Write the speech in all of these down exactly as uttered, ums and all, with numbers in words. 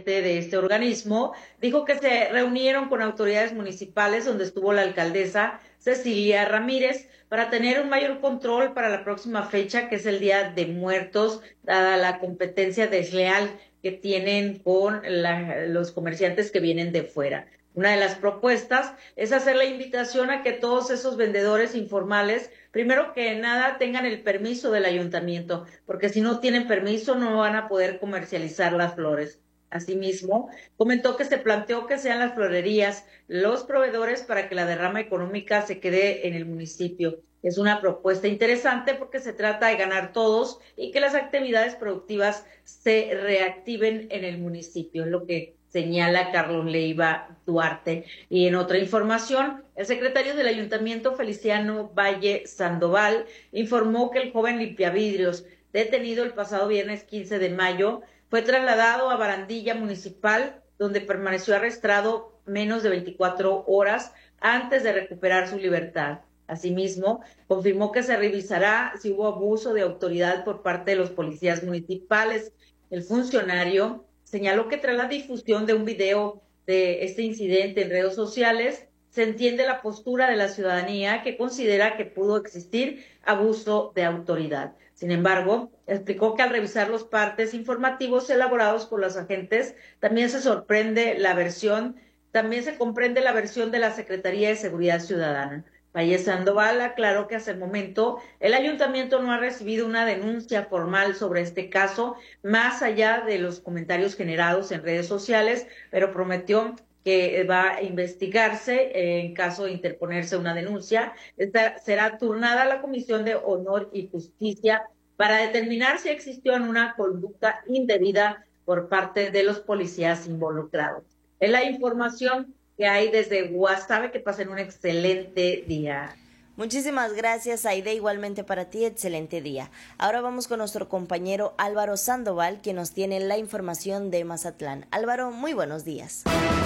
presidente de este organismo, dijo que se reunieron con autoridades municipales donde estuvo la alcaldesa Cecilia Ramírez para tener un mayor control para la próxima fecha, que es el Día de Muertos, dada la competencia desleal que tienen con la, los comerciantes que vienen de fuera. Una de las propuestas es hacer la invitación a que todos esos vendedores informales, primero que nada, tengan el permiso del ayuntamiento, porque si no tienen permiso no van a poder comercializar las flores. Asimismo, comentó que se planteó que sean las florerías los proveedores para que la derrama económica se quede en el municipio. Es una propuesta interesante porque se trata de ganar todos y que las actividades productivas se reactiven en el municipio, es lo que señala Carlos Leiva Duarte. Y en otra información, el secretario del Ayuntamiento, Feliciano Valle Sandoval, informó que el joven limpiavidrios, detenido el pasado viernes quince de mayo, fue trasladado a Barandilla Municipal, donde permaneció arrestado menos de veinticuatro horas antes de recuperar su libertad. Asimismo, confirmó que se revisará si hubo abuso de autoridad por parte de los policías municipales. El funcionario señaló que tras la difusión de un video de este incidente en redes sociales, se entiende la postura de la ciudadanía que considera que pudo existir abuso de autoridad. Sin embargo, explicó que al revisar los partes informativos elaborados por los agentes, también se sorprende la versión, también se comprende la versión de la Secretaría de Seguridad Ciudadana. Valle Sandoval aclaró que hasta el momento el ayuntamiento no ha recibido una denuncia formal sobre este caso, más allá de los comentarios generados en redes sociales, pero prometió que va a investigarse en caso de interponerse una denuncia. Esta será turnada a la Comisión de Honor y Justicia para determinar si existió una conducta indebida por parte de los policías involucrados. Es la información que hay desde Guasave. Que pasen un excelente día. Muchísimas gracias, Aide, igualmente para ti, excelente día. Ahora vamos con nuestro compañero Álvaro Sandoval, quien nos tiene la información de Mazatlán. Álvaro, muy buenos días.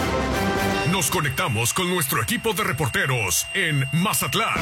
Nos conectamos con nuestro equipo de reporteros en Mazatlán.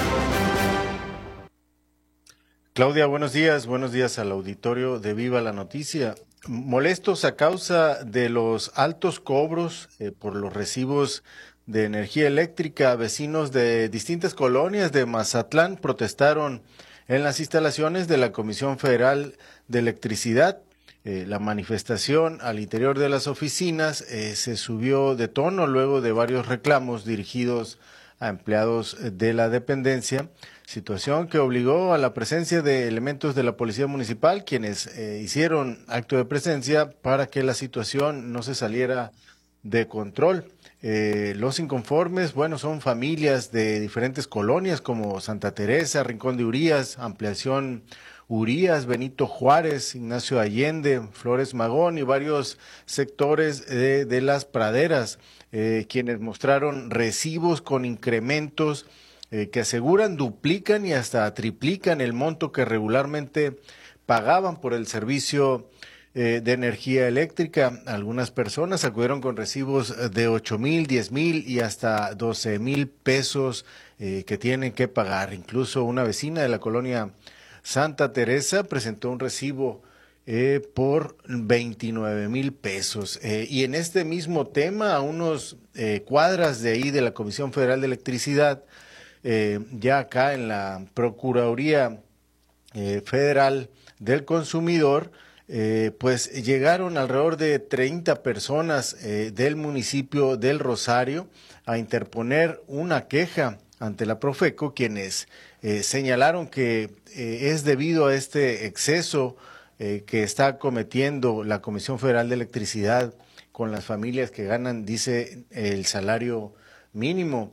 Claudia, buenos días, buenos días al auditorio de Viva la Noticia. Molestos a causa de los altos cobros eh, por los recibos de energía eléctrica, vecinos de distintas colonias de Mazatlán protestaron en las instalaciones de la Comisión Federal de Electricidad. Eh, la manifestación al interior de las oficinas eh, se subió de tono luego de varios reclamos dirigidos a empleados de la dependencia, situación que obligó a la presencia de elementos de la Policía Municipal, quienes eh, hicieron acto de presencia para que la situación no se saliera de control. Eh, los inconformes, bueno, son familias de diferentes colonias como Santa Teresa, Rincón de Urías, Ampliación Urías, Benito Juárez, Ignacio Allende, Flores Magón y varios sectores de, de las praderas, eh, quienes mostraron recibos con incrementos eh, que aseguran duplican y hasta triplican el monto que regularmente pagaban por el servicio eh, de energía eléctrica. Algunas personas acudieron con recibos de ocho mil, diez mil y hasta doce mil pesos eh, que tienen que pagar. Incluso una vecina de la colonia Santa Teresa presentó un recibo eh, por veintinueve mil pesos. Eh, y en este mismo tema, a unos eh, cuadras de ahí de la Comisión Federal de Electricidad, eh, ya acá en la Procuraduría eh, Federal del Consumidor, eh, pues llegaron alrededor de treinta personas eh, del municipio del Rosario a interponer una queja ante la Profeco, quienes eh, señalaron que eh, es debido a este exceso eh, que está cometiendo la Comisión Federal de Electricidad con las familias que ganan, dice, el salario mínimo.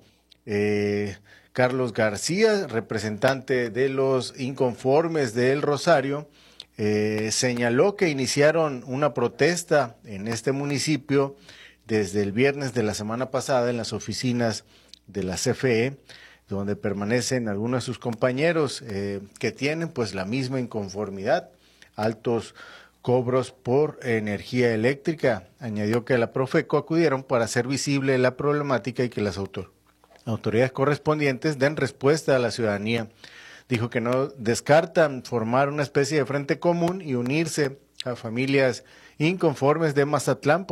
Eh, Carlos García, representante de los inconformes del Rosario, eh, señaló que iniciaron una protesta en este municipio desde el viernes de la semana pasada en las oficinas de la C F E, donde permanecen algunos de sus compañeros eh, que tienen pues la misma inconformidad, altos cobros por energía eléctrica. Añadió que a la Profeco acudieron para hacer visible la problemática y que las autor autoridades correspondientes den respuesta a la ciudadanía. Dijo que no descartan formar una especie de frente común y unirse a familias inconformes de Mazatlán